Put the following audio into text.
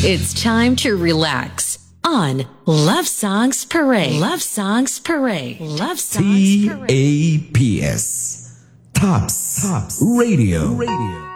It's time to relax on Love Songs Parade. Love Songs Parade. Love Songs Parade. TAPS. Tops Radio.